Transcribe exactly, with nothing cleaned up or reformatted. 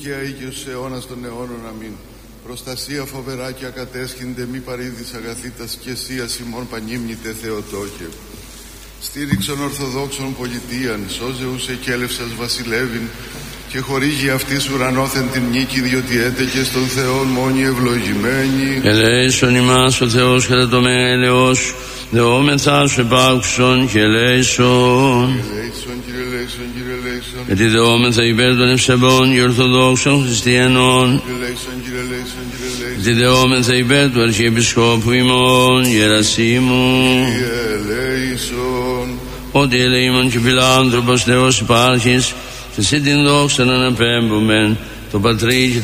και αίγιος αιώνας των αιώνων. Αμήν. Προστασία φοβερά και ακατέσχυνται, μη παρήδης αγαθήτας και εσίας ημών πανύμνητε Θεοτόκε. Στήριξον Ορθοδόξων πολιτείαν, σώζε ους εκέλευσας βασιλεύειν και χορήγει αυτής ουρανόθεν την νίκη, διότι έτεκε στον Θεόν μόνοι ευλογημένοι. Ελέησον ημάς ο Θεός κατά το μέγελεος, δεόμεθα σου επάκουσον και ελέησον. Ελέησον, Κύριε, ελέησον, Κύριε, ελέησον. Γιατί δεόμεθα υπέρ των ευσεβών και Ορθοδόξων Χριστιανών. Ελέησον, Κύριε, ελέησον, Κύριε, ελέησον. Γιατί δεόμεθα υπέρ του Αρχιεπισκόπου ημών Γερασίμου. Κύριε, ελέησον. Ότι ελεήμων και φιλάνθρωπος Θεός υπάρχεις, και εσύ την δόξα να αναπέμπουμε το Πατρί και